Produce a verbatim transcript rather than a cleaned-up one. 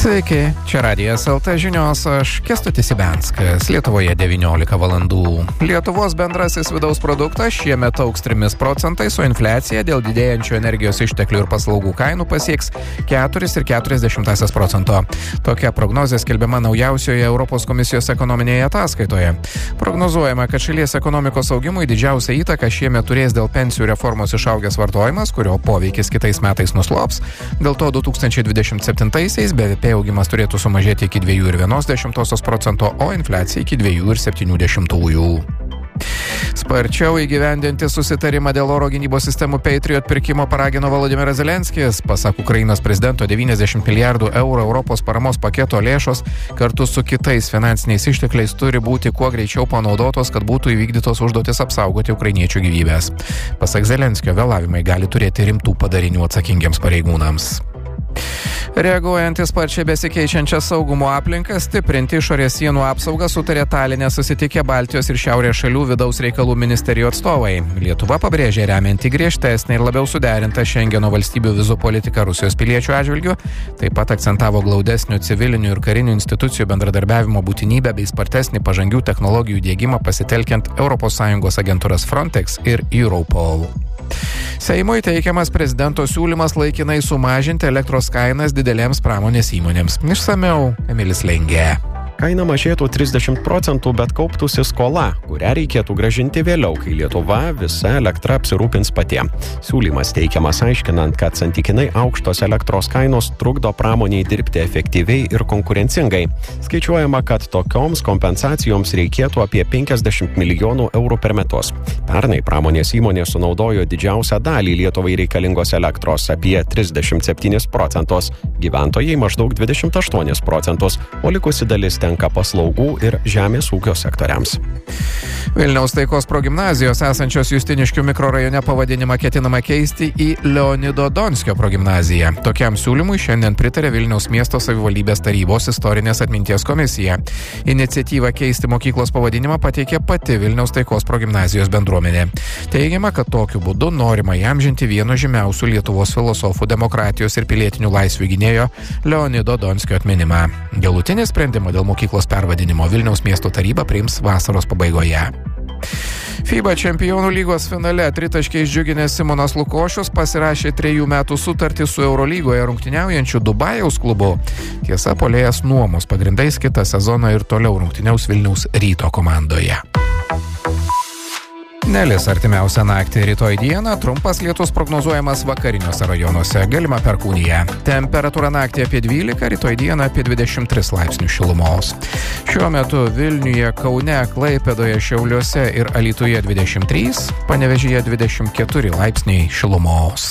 Sveiki, čia Radijas L T žinios, aš Kęstutis Ibenskas, Lietuvoje devyniolika valandų. Lietuvos bendrasis vidaus produktas šiemet augs trimis procentais, o infliacija dėl didėjančių energijos išteklių ir paslaugų kainų pasieks keturis ir keturias dešimtąsias procento. Tokia prognozė skelbiama naujausioje Europos komisijos ekonominėje ataskaitoje. Prognozuojama, kad šalies ekonomikos augimui didžiausią įtaką šiemet turės dėl pensijų reformos išaugęs vartojimas, kurio poveikis kitais metais nuslops. Dėl to du tūkstančiai dvidešimt septintaisiais B V P augimas turėtų sumažėti iki dviejų ir vienos dešimtosios procento, o infliacija iki dviejų ir septynių dešimtųjų. Sparčiau įgyvendinti susitarimą dėl oro gynybos sistemų Patriot pirkimo paragino Volodymyras Zelenskis. Pasak Ukrainos prezidento, devyniasdešimt milijardų eurų Europos paramos paketo lėšos kartu su kitais finansiniais ištekliais turi būti kuo greičiau panaudotos, kad būtų įvykdytos užduotis apsaugoti ukrainiečių gyvybės. Pasak Zelenskio, vėlavimai gali turėti rimtų padarinių atsakingiems pareigūnams. Reaguojant į sparčiai besikeičiančią saugumo aplinką, stiprinti išorės sienų apsaugą sutarė Taline susitikę Baltijos ir Šiaurės šalių vidaus reikalų ministerijų atstovai. Lietuva pabrėžė remianti griežtesnę ir labiau suderintą Šengeno valstybių vizų politiką Rusijos piliečių atžvilgiu, taip pat akcentavo glaudesnio civilinių ir karinių institucijų bendradarbiavimo būtinybę bei spartesnį pažangių technologijų diegimą pasitelkiant Europos Sąjungos agentūras Frontex ir Europol. Seimui teikiamas prezidento siūlymas laikinai sumažinti elektros kainas didelėms pramonės įmonėms. Išsamiau Emilis Lengė. Kaina mažėtų trisdešimt procentų, bet kauptųsi skola, kurią reikėtų gražinti vėliau, kai Lietuva visa elektra apsirūpins pati. Siūlymas teikiamas aiškinant, kad santykinai aukštos elektros kainos trukdo pramoniai dirbti efektyviai ir konkurencingai. Skaičiuojama, kad tokioms kompensacijoms reikėtų apie penkiasdešimt milijonų eurų per metus. Pernai pramonės įmonės sunaudojo didžiausią dalį Lietuvai reikalingos elektros, apie trisdešimt septynis procentus, gyventojai maždaug dvidešimt aštuonis procentus, o likusi dalis tenka paslaugų ir žemės ūkio sektoriams. Vilniaus Taikos progimnazijos esančios Justiniškių mikrorajone pavadinimą ketinama keisti į Leonido Donskio progimnaziją. Tokiam siūlymui šiandien pritarė Vilniaus miesto savivaldybės tarybos istorinės atminties komisija. Iniciatyvą keisti mokyklos pavadinimą pateikė pati Vilniaus Taikos progimnazijos bendruomenė. Teigiama, kad tokiu būdu norima įamžinti vieno žymiausių Lietuvos filosofų, demokratijos ir pilietinių laisvių gynėjo Leonido Donskio atminimą. Galutinį sprendimą dėl mokyklos pervadinimo Vilniaus miesto taryba priims vasaros pabaigoje. FIBA čempionų lygos finale tritaškiais džiuginęs Simonas Lukošius pasirašė trejų metų sutartį su Eurolygoje rungtyniaujančiu Dubajaus klubu. Tiesa, puolėjas nuomos pagrindais kitą sezoną ir toliau rungtyniaus Vilniaus Ryto komandoje. Nelis artimiausią naktį, rytoj dieną trumpas lietus prognozuojamas vakariniuose rajonuose, galima perkūnija. Temperatūra naktį apie dvylika, rytoj dieną apie dvidešimt tris laipsnių šilumos. Šiuo metu Vilniuje, Kaune, Klaipėdoje, Šiauliuose ir Alytuje dvidešimt trys, Panevėžyje dvidešimt keturi laipsniai šilumos.